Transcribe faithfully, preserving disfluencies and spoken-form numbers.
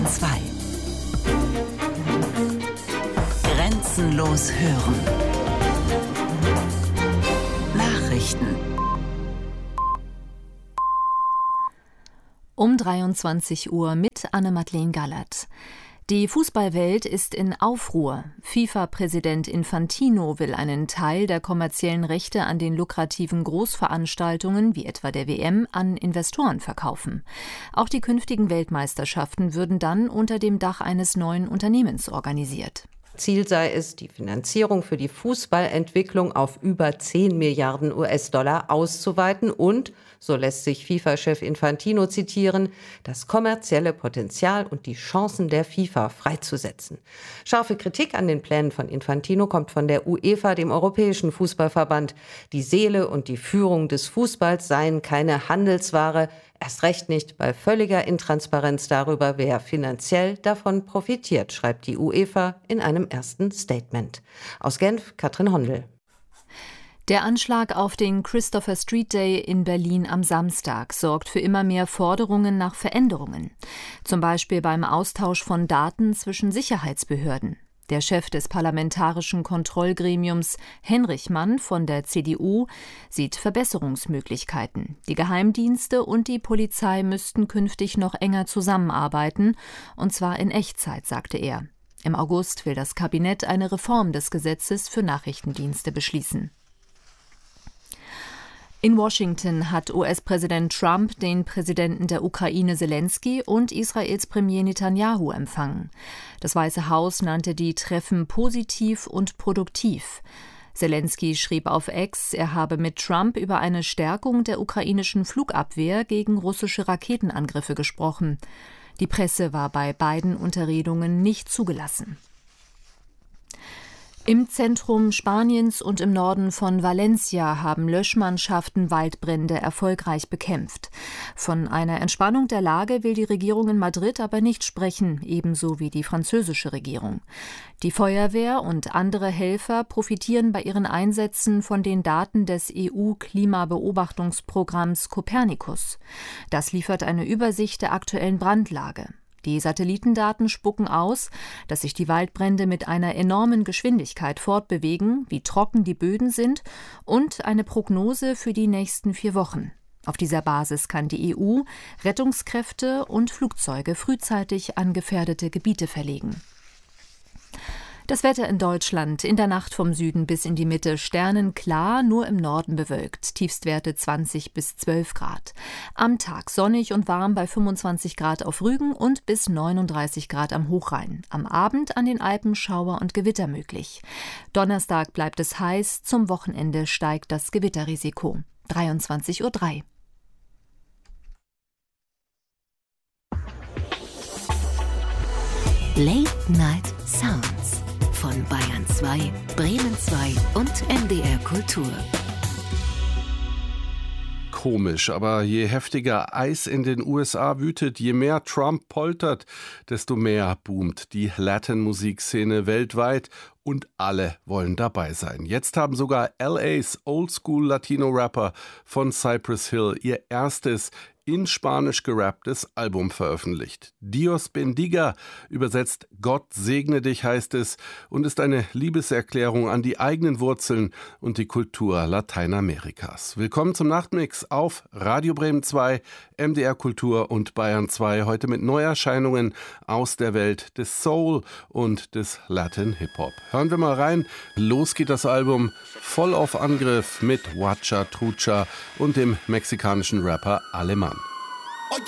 zwei. Grenzenlos hören. Nachrichten. Um dreiundzwanzig Uhr mit Anne-Madeleine Gallert. Die Fußballwelt ist in Aufruhr. FIFA-Präsident Infantino will einen Teil der kommerziellen Rechte an den lukrativen Großveranstaltungen, wie etwa der W M, an Investoren verkaufen. Auch die künftigen Weltmeisterschaften würden dann unter dem Dach eines neuen Unternehmens organisiert. Ziel sei es, die Finanzierung für die Fußballentwicklung auf über zehn Milliarden U S-Dollar auszuweiten und, so lässt sich FIFA-Chef Infantino zitieren, das kommerzielle Potenzial und die Chancen der FIFA freizusetzen. Scharfe Kritik an den Plänen von Infantino kommt von der UEFA, dem Europäischen Fußballverband. Die Seele und die Führung des Fußballs seien keine Handelsware, erst recht nicht bei völliger Intransparenz darüber, wer finanziell davon profitiert, schreibt die UEFA in einem ersten Statement. Aus Genf, Katrin Hondel. Der Anschlag auf den Christopher Street Day in Berlin am Samstag sorgt für immer mehr Forderungen nach Veränderungen. Zum Beispiel beim Austausch von Daten zwischen Sicherheitsbehörden. Der Chef des Parlamentarischen Kontrollgremiums, Henrich Mann von der C D U, sieht Verbesserungsmöglichkeiten. Die Geheimdienste und die Polizei müssten künftig noch enger zusammenarbeiten, und zwar in Echtzeit, sagte er. Im August will das Kabinett eine Reform des Gesetzes für Nachrichtendienste beschließen. In Washington hat U S-Präsident Trump den Präsidenten der Ukraine Selensky und Israels Premier Netanyahu empfangen. Das Weiße Haus nannte die Treffen positiv und produktiv. Selensky schrieb auf X, er habe mit Trump über eine Stärkung der ukrainischen Flugabwehr gegen russische Raketenangriffe gesprochen. Die Presse war bei beiden Unterredungen nicht zugelassen. Im Zentrum Spaniens und im Norden von Valencia haben Löschmannschaften Waldbrände erfolgreich bekämpft. Von einer Entspannung der Lage will die Regierung in Madrid aber nicht sprechen, ebenso wie die französische Regierung. Die Feuerwehr und andere Helfer profitieren bei ihren Einsätzen von den Daten des E U-Klimabeobachtungsprogramms Copernicus. Das liefert eine Übersicht der aktuellen Brandlage. Die Satellitendaten spucken aus, dass sich die Waldbrände mit einer enormen Geschwindigkeit fortbewegen, wie trocken die Böden sind und eine Prognose für die nächsten vier Wochen. Auf dieser Basis kann die E U Rettungskräfte und Flugzeuge frühzeitig an gefährdete Gebiete verlegen. Das Wetter in Deutschland: in der Nacht vom Süden bis in die Mitte sternenklar, nur im Norden bewölkt. Tiefstwerte zwanzig bis zwölf Grad. Am Tag sonnig und warm bei fünfundzwanzig Grad auf Rügen und bis neununddreißig Grad am Hochrhein. Am Abend an den Alpen Schauer und Gewitter möglich. Donnerstag bleibt es heiß, zum Wochenende steigt das Gewitterrisiko. dreiundzwanzig Uhr drei. Late Night Sounds von Bayern zwei, Bremen zwei und M D R Kultur. Komisch, aber je heftiger Eis in den U S A wütet, je mehr Trump poltert, desto mehr boomt die Latin-Musikszene weltweit und alle wollen dabei sein. Jetzt haben sogar L A's Oldschool-Latino-Rapper von Cypress Hill ihr erstes in Spanisch gerapptes Album veröffentlicht. Dios bendiga, übersetzt Gott segne dich heißt es, und ist eine Liebeserklärung an die eigenen Wurzeln und die Kultur Lateinamerikas. Willkommen zum Nachtmix auf Radio Bremen zwei, M D R Kultur und Bayern zwei, heute mit Neuerscheinungen aus der Welt des Soul und des Latin Hip-Hop. Hören wir mal rein. Los geht das Album voll auf Angriff mit Huacha Trucha und dem mexikanischen Rapper Aleman.